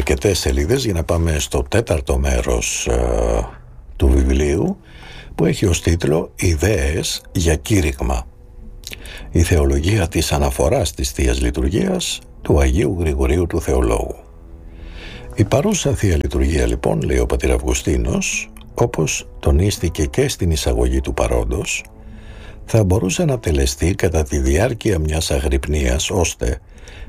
αρκετές σελίδες για να πάμε στο τέταρτο μέρος του βιβλίου, που έχει ως τίτλο «Ιδέες για κήρυγμα. Η θεολογία της αναφοράς της Θείας Λειτουργίας του Αγίου Γρηγορίου του Θεολόγου». Η παρούσα Θεία Λειτουργία, λοιπόν, λέει ο πατήρ Αυγουστίνος, όπως τονίστηκε και στην εισαγωγή του παρόντος, θα μπορούσε να τελεστεί κατά τη διάρκεια μιας αγρυπνίας, ώστε